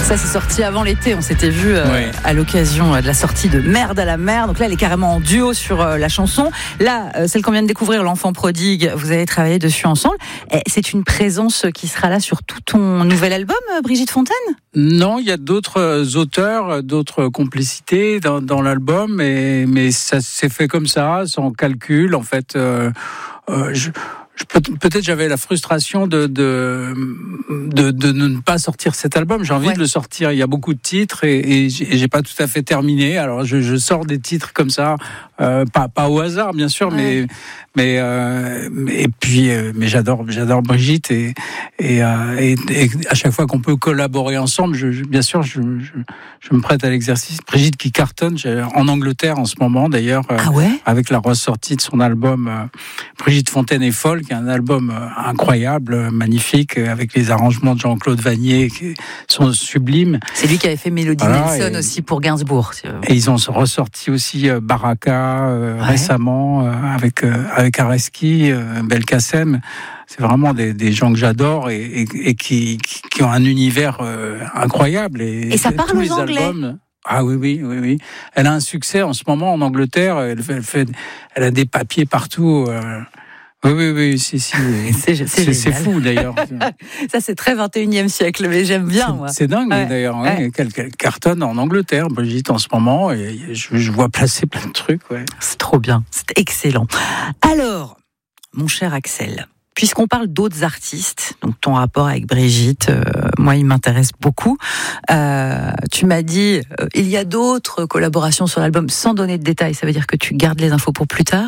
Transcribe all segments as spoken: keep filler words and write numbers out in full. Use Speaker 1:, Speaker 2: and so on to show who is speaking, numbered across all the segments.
Speaker 1: Ça, c'est sorti avant l'été. On s'était vu euh, ouais. à l'occasion de la sortie de Merde à la mer. Donc là, elle est carrément en duo sur euh, la chanson. Là, euh, celle qu'on vient de découvrir, L'Enfant prodigue, vous avez travaillé dessus ensemble. Et c'est une présence qui sera là sur tout ton nouvel album, Brigitte Fontaine ?
Speaker 2: Non, il y a d'autres auteurs, d'autres complicités dans, dans l'album, mais, mais ça s'est fait comme ça, sans calcul. En fait, euh, euh, je... Peut-être j'avais la frustration de, de, de, de ne pas sortir cet album. J'ai envie ouais. de le sortir. Il y a beaucoup de titres et, et j'ai pas tout à fait terminé. Alors je, je sors des titres comme ça, euh, pas, pas au hasard bien sûr, ouais. mais mais euh, et puis euh, mais j'adore j'adore Brigitte et et, euh, et et à chaque fois qu'on peut collaborer ensemble, je, je, bien sûr je, je je me prête à l'exercice. Brigitte qui cartonne en Angleterre en ce moment d'ailleurs,
Speaker 1: ah ouais
Speaker 2: euh, avec la ressortie de son album euh, Brigitte Fontaine est folle, qui est un album incroyable, magnifique, avec les arrangements de Jean-Claude Vanier qui sont sublimes.
Speaker 1: C'est lui qui avait fait Mélodie voilà, Nelson et, aussi pour Gainsbourg.
Speaker 2: Et ils ont ressorti aussi Baraka euh, ouais. récemment euh, avec euh, avec Areski, euh, Belkacem. C'est vraiment des, des gens que j'adore et, et, et qui, qui, qui ont un univers euh, incroyable. Et,
Speaker 1: et ça parle
Speaker 2: tous
Speaker 1: aux
Speaker 2: les
Speaker 1: Anglais.
Speaker 2: Albums, ah oui, oui, oui, oui. Elle a un succès en ce moment en Angleterre. Elle fait, elle, fait, elle a des papiers partout. Euh, Oui, oui, oui, si, si.
Speaker 1: C'est, c'est, c'est,
Speaker 2: c'est fou d'ailleurs.
Speaker 1: Ça, c'est très vingt et unième siècle, mais j'aime bien,
Speaker 2: c'est,
Speaker 1: moi.
Speaker 2: C'est dingue ouais. d'ailleurs. Ouais. Ouais. Quelle, quelle cartonne en Angleterre, Brigitte, en ce moment. Et je, je vois passer plein de trucs. Ouais.
Speaker 1: C'est trop bien, c'est excellent. Alors, mon cher Axel, puisqu'on parle d'autres artistes, donc ton rapport avec Brigitte, euh, moi, il m'intéresse beaucoup. Euh, tu m'as dit, euh, il y a d'autres collaborations sur l'album, sans donner de détails. Ça veut dire que tu gardes les infos pour plus tard ?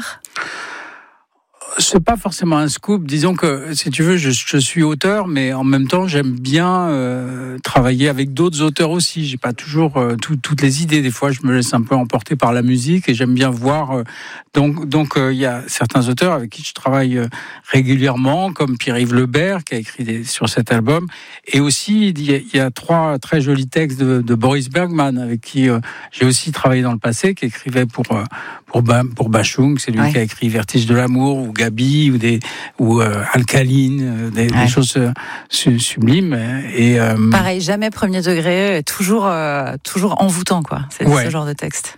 Speaker 2: C'est pas forcément un scoop. Disons que, si tu veux, je, je suis auteur, mais en même temps, j'aime bien euh, travailler avec d'autres auteurs aussi. J'ai pas toujours euh, tout, toutes les idées. Des fois, je me laisse un peu emporter par la musique et j'aime bien voir. Euh, donc, donc, il euh, y a certains auteurs avec qui je travaille euh, régulièrement, comme Pierre-Yves Lebert, qui a écrit des, sur cet album. Et aussi, il y, y a trois très jolis textes de, de Boris Bergman, avec qui euh, j'ai aussi travaillé dans le passé, qui écrivait pour euh, pour, ba, pour Bachung. C'est lui ouais. qui a écrit Vertige de l'amour ou Gabi ou des ou euh, Alcaline, des, ouais. des choses euh, sublimes et euh,
Speaker 1: pareil, jamais premier degré, toujours euh, toujours envoûtant quoi. C'est ouais. ce genre de texte.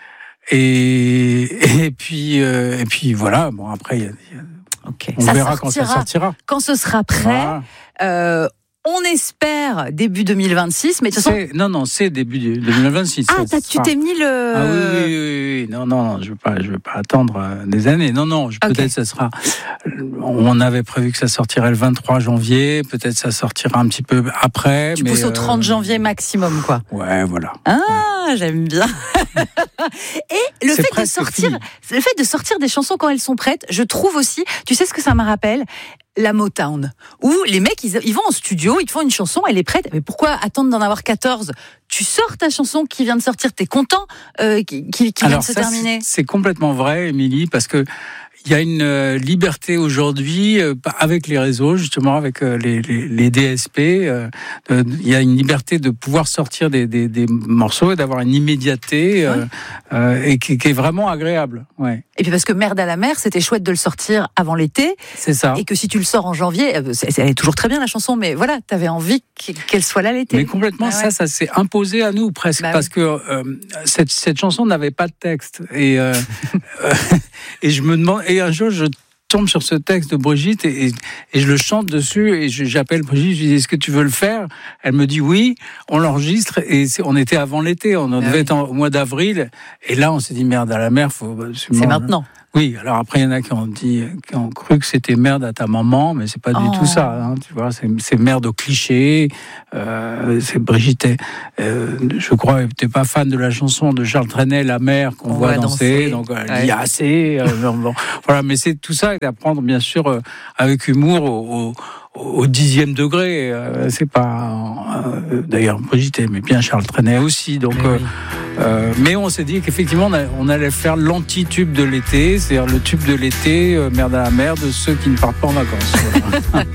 Speaker 2: Et et puis euh, et puis voilà. Bon après, y a, y a,
Speaker 1: okay.
Speaker 2: on
Speaker 1: ça
Speaker 2: verra
Speaker 1: sortira,
Speaker 2: quand ça sortira.
Speaker 1: Quand ce sera prêt. Voilà. Euh, On espère début deux mille vingt-six, mais de toute façon...
Speaker 2: Non, non, c'est début deux mille vingt-six.
Speaker 1: Ah, ça, tu t'es mis le...
Speaker 2: Ah oui, oui, oui, oui. Non, non, non, je ne veux pas, je veux pas attendre des années. Non, non, je, okay. peut-être ça sera... On avait prévu que ça sortirait le vingt-trois janvier, peut-être ça sortira un petit peu après.
Speaker 1: Tu
Speaker 2: mais
Speaker 1: pousses au trente janvier maximum, quoi.
Speaker 2: Ouais, voilà.
Speaker 1: Ah,
Speaker 2: ouais.
Speaker 1: J'aime bien. Et le fait, de sortir, le fait de sortir des chansons quand elles sont prêtes, je trouve aussi... Tu sais ce que ça me rappelle ? La Motown, où les mecs, ils, ils vont en studio, ils te font une chanson, elle est prête. Mais pourquoi attendre d'en avoir quatorze ? Tu sors ta chanson qui vient de sortir, t'es content euh, qui, qui, qui
Speaker 2: Alors
Speaker 1: vient de se
Speaker 2: ça,
Speaker 1: terminer.
Speaker 2: C'est, c'est complètement vrai, Émilie, parce que il y a une euh, liberté aujourd'hui euh, avec les réseaux, justement, avec euh, les, les, les D S P. Euh, euh, il y a une liberté de pouvoir sortir des, des, des morceaux et d'avoir une immédiateté euh, ouais. euh, et qui, qui est vraiment agréable. Ouais.
Speaker 1: Et puis parce que Merde à la mer, c'était chouette de le sortir avant l'été.
Speaker 2: C'est ça.
Speaker 1: Et que si tu le sors en janvier, c'est, elle est toujours très bien la chanson, mais voilà, t'avais envie qu'elle soit là l'été.
Speaker 2: Mais complètement, ah ouais. ça, ça s'est imposé à nous presque, bah parce oui. que euh, cette, cette chanson n'avait pas de texte. Et, euh, et je me demande... Et un jour, je tombe sur ce texte de Brigitte et, et, et je le chante dessus et je, j'appelle Brigitte, je lui dis est-ce que tu veux le faire ? Elle me dit oui, on l'enregistre et c'est, on était avant l'été, on ah devait oui. être en, au mois d'avril et là on s'est dit merde à la mer, faut absolument...
Speaker 1: C'est maintenant.
Speaker 2: Oui, alors après il y en a qui ont dit, qui ont cru que c'était merde à ta maman, mais c'est pas oh. du tout ça. Hein, tu vois, c'est, c'est merde au cliché. Euh, c'est Brigitte. Euh, je crois que t'es pas fan de la chanson de Charles Trenet, La mer qu'on on voit danser. danser. Donc elle ouais. dit assez. Euh, bon, voilà, mais c'est tout ça à prendre bien sûr euh, avec humour au, au au dixième degré, euh, c'est pas... Euh, d'ailleurs, Brigitte aimait bien Charles Trenet aussi, donc... Euh, euh, mais on s'est dit qu'effectivement, on allait faire l'anti-tube de l'été, c'est-à-dire le tube de l'été, euh, Merde à la mer, de ceux qui ne partent pas en vacances. Voilà.